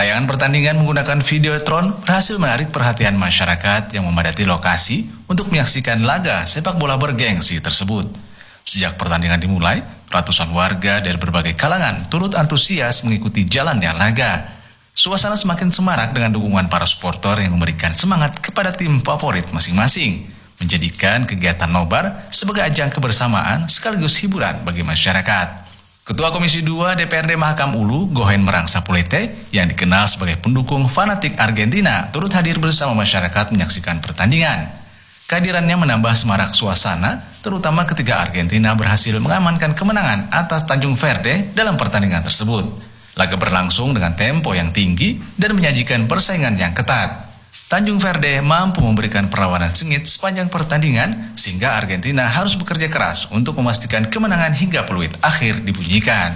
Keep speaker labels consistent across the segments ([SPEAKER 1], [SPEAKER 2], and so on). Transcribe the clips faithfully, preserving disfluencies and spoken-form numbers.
[SPEAKER 1] Tayangan pertandingan menggunakan videotron berhasil menarik perhatian masyarakat yang memadati lokasi untuk menyaksikan laga sepak bola bergengsi tersebut. Sejak pertandingan dimulai, ratusan warga dari berbagai kalangan turut antusias mengikuti jalannya laga. Suasana semakin semarak dengan dukungan para supporter yang memberikan semangat kepada tim favorit masing-masing, menjadikan kegiatan nobar sebagai ajang kebersamaan sekaligus hiburan bagi masyarakat. Ketua Komisi dua D P R D Mahakam Ulu, Gohen Merang Sapulete, yang dikenal sebagai pendukung fanatik Argentina, turut hadir bersama masyarakat menyaksikan pertandingan. Kehadirannya menambah semarak suasana, terutama ketika Argentina berhasil mengamankan kemenangan atas Tanjung Verde dalam pertandingan tersebut. Laga berlangsung dengan tempo yang tinggi dan menyajikan persaingan yang ketat. Tanjung Verde mampu memberikan perlawanan sengit sepanjang pertandingan sehingga Argentina harus bekerja keras untuk memastikan kemenangan hingga peluit akhir dibunyikan.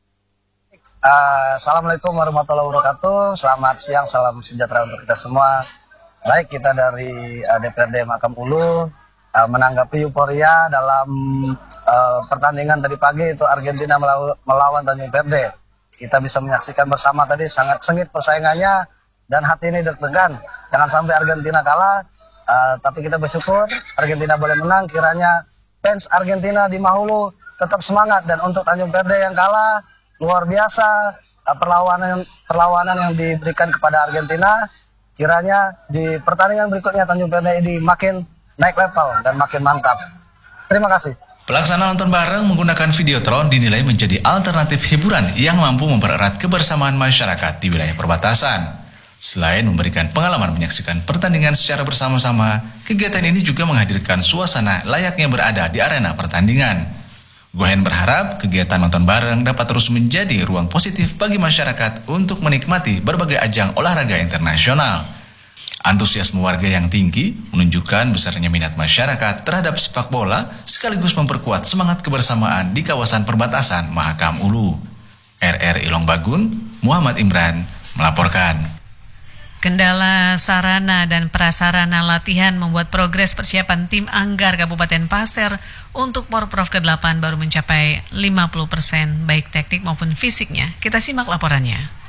[SPEAKER 2] Uh, Assalamualaikum warahmatullahi wabarakatuh. Selamat siang, salam sejahtera untuk kita semua. Baik, kita dari uh, D P R D Mahakam Ulu uh, menanggapi euforia dalam uh, pertandingan tadi pagi itu Argentina melaw melawan Tanjung Verde. Kita bisa menyaksikan bersama tadi sangat sengit persaingannya. Dan hati ini deg-degan, jangan sampai Argentina kalah, uh, tapi kita bersyukur Argentina boleh menang. Kiranya fans Argentina di Mahulu tetap semangat, dan untuk Tanjung Verde yang kalah, luar biasa uh, perlawanan perlawanan yang diberikan kepada Argentina. Kiranya di pertandingan berikutnya Tanjung Verde ini makin naik level dan makin mantap. Terima kasih.
[SPEAKER 1] Pelaksanaan nonton bareng menggunakan videotron dinilai menjadi alternatif hiburan yang mampu mempererat kebersamaan masyarakat di wilayah perbatasan. Selain memberikan pengalaman menyaksikan pertandingan secara bersama-sama, kegiatan ini juga menghadirkan suasana layaknya berada di arena pertandingan. Gohen berharap kegiatan nonton bareng dapat terus menjadi ruang positif bagi masyarakat untuk menikmati berbagai ajang olahraga internasional. Antusiasme warga yang tinggi menunjukkan besarnya minat masyarakat terhadap sepak bola sekaligus memperkuat semangat kebersamaan di kawasan perbatasan Mahakam Ulu. R R Ilong Bagun, Muhammad Imran melaporkan.
[SPEAKER 3] Kendala sarana dan prasarana latihan membuat progres persiapan tim Anggar Kabupaten Pasir untuk Porprov ke delapan baru mencapai lima puluh persen, baik teknik maupun fisiknya. Kita simak laporannya.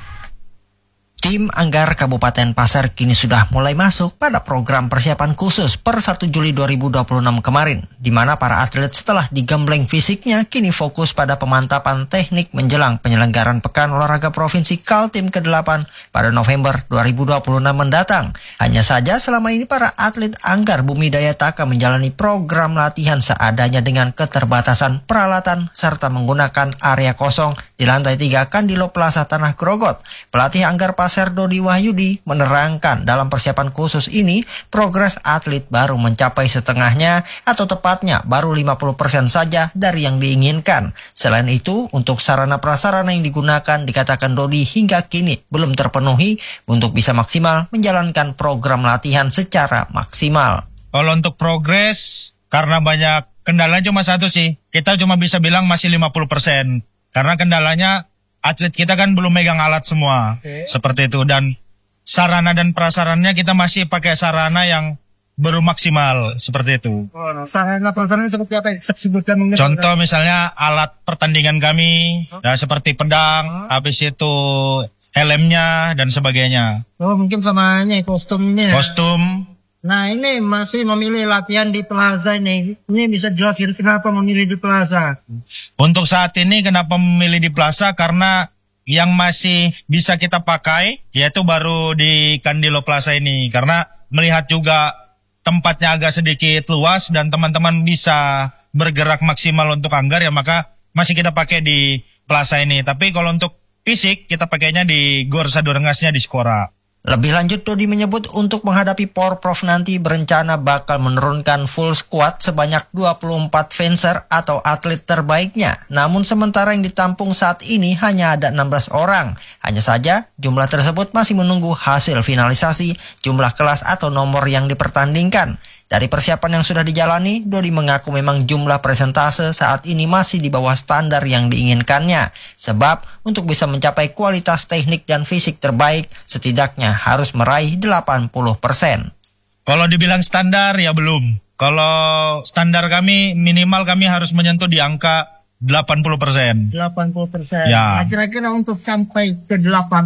[SPEAKER 4] Tim Anggar Kabupaten Pasir kini sudah mulai masuk pada program persiapan khusus per satu Juli dua ribu dua puluh enam kemarin, di mana para atlet setelah digembleng fisiknya kini fokus pada pemantapan teknik menjelang penyelenggaraan Pekan Olahraga Provinsi Kaltim ke delapan pada November dua ribu dua puluh enam mendatang. Hanya saja selama ini para atlet Anggar Bumi Daya Taka menjalani program latihan seadanya dengan keterbatasan peralatan serta menggunakan area kosong di lantai tiga Kandilo Plaza Tanah Grogot. Pelatih Anggar Pasir Dodi Wahyudi menerangkan dalam persiapan khusus ini progres atlet baru mencapai setengahnya atau tepatnya baru lima puluh persen saja dari yang diinginkan. Selain itu, untuk sarana prasarana yang digunakan dikatakan Dodi hingga kini belum terpenuhi untuk bisa maksimal menjalankan program latihan secara maksimal.
[SPEAKER 5] Kalau untuk progres, karena banyak kendala cuma satu sih, kita cuma bisa bilang masih lima puluh persen. Karena kendalanya atlet kita kan belum megang alat semua, okay. Seperti itu. Dan sarana dan prasarannya kita masih pakai sarana yang baru maksimal, seperti itu.
[SPEAKER 2] Oh, no. Sarana prasarannya seperti apa? Sebutkan mungkin.
[SPEAKER 5] Contoh misalnya alat pertandingan kami, huh? Ya, seperti pedang, huh? Habis itu helmnya dan sebagainya.
[SPEAKER 2] Oh, mungkin samanya kostumnya.
[SPEAKER 5] Kostum.
[SPEAKER 2] Nah, ini masih memilih latihan di plaza ini. Ini bisa jelasin kenapa memilih di plaza?
[SPEAKER 5] Untuk saat ini kenapa memilih di plaza? Karena yang masih bisa kita pakai yaitu baru di Kandilo Plaza ini. Karena melihat juga tempatnya agak sedikit luas dan teman-teman bisa bergerak maksimal untuk Anggar, ya maka masih kita pakai di plaza ini. Tapi kalau untuk fisik kita pakainya di Gor Sadorengasnya di Skora.
[SPEAKER 4] Lebih lanjut, Dodi menyebut untuk menghadapi Porprov nanti berencana bakal menurunkan full squad sebanyak dua puluh empat fencer atau atlet terbaiknya. Namun sementara yang ditampung saat ini hanya ada enam belas orang. Hanya saja jumlah tersebut masih menunggu hasil finalisasi jumlah kelas atau nomor yang dipertandingkan. Dari persiapan yang sudah dijalani, Dodi mengaku memang jumlah presentase saat ini masih di bawah standar yang diinginkannya. Sebab untuk bisa mencapai kualitas teknik dan fisik terbaik, setidaknya harus meraih delapan puluh persen.
[SPEAKER 5] Kalau dibilang standar ya belum. Kalau standar kami minimal kami harus menyentuh di angka delapan puluh persen.
[SPEAKER 2] delapan puluh persen.
[SPEAKER 5] Ya.
[SPEAKER 2] Nah, kira-kira untuk sampai ke delapan